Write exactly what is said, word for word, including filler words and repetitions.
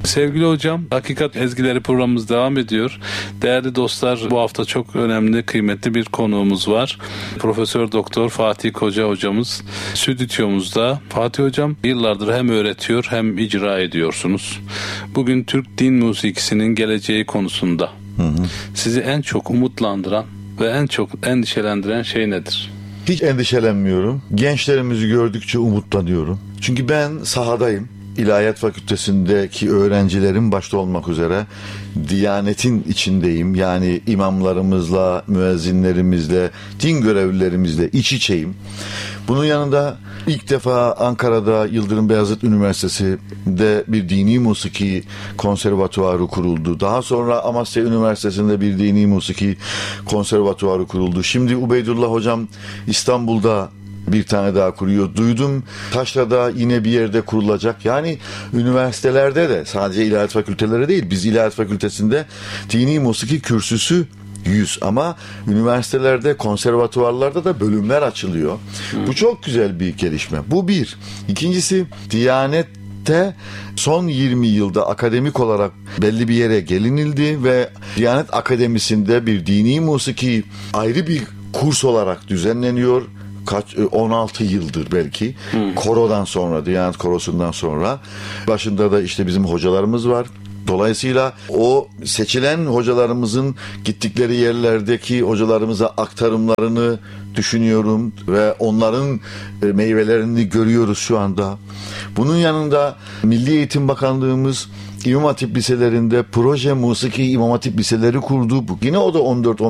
Sevgili hocam, Hakikat Ezgileri programımız devam ediyor. Değerli dostlar, bu hafta çok önemli, kıymetli bir konuğumuz var. Profesör Doktor Fatih Koca hocamız stüdyomuzda. Fatih hocam, yıllardır hem öğretiyor hem icra ediyorsunuz. Bugün Türk din müzikisinin geleceği konusunda hı hı. sizi en çok umutlandıran ve en çok endişelendiren şey nedir? Hiç endişelenmiyorum. Gençlerimizi gördükçe umutlanıyorum. Çünkü ben sahadayım. İlahiyat Fakültesindeki öğrencilerim başta olmak üzere Diyanet'in içindeyim. Yani imamlarımızla, müezzinlerimizle, din görevlilerimizle iç içeyim. Bunun yanında ilk defa Ankara'da Yıldırım Beyazıt Üniversitesi'nde bir dini musiki konservatuvarı kuruldu. Daha sonra Amasya Üniversitesi'nde bir dini musiki konservatuvarı kuruldu. Şimdi Ubeydullah hocam İstanbul'da bir tane daha kuruyor. Duydum Taşra'da yine bir yerde kurulacak. Yani üniversitelerde de sadece ilahiyat fakülteleri değil. Biz ilahiyat fakültesinde dini musiki kürsüsü yüz ama üniversitelerde, konservatuvarlarda da bölümler açılıyor. Bu çok güzel bir gelişme. Bu bir. İkincisi, Diyanet'te son yirmi yılda akademik olarak belli bir yere gelinildi ve Diyanet Akademisi'nde bir dini musiki ayrı bir kurs olarak düzenleniyor. Kaç on altı yıldır belki hmm. korodan sonra, Diyanet Korosu'ndan sonra başında da işte bizim hocalarımız var. Dolayısıyla o seçilen hocalarımızın gittikleri yerlerdeki hocalarımıza aktarımlarını düşünüyorum ve onların meyvelerini görüyoruz şu anda. Bunun yanında Milli Eğitim Bakanlığımız İmam Hatip liselerinde proje musiki İmam Hatip liseleri kurdu. Yine o da on dört on